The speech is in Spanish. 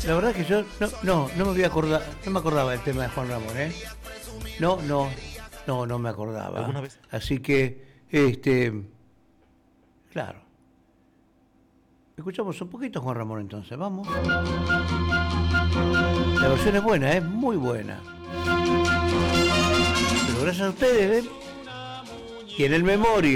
La verdad que yo no me voy a acordar, no me acordaba del tema de Juan Ramón, ¿eh? No me acordaba. ¿Alguna vez? Así que, claro. Escuchamos un poquito Juan Ramón entonces, vamos. La versión es buena, es muy buena. Pero gracias a ustedes, ¿ven? Y en el memoria.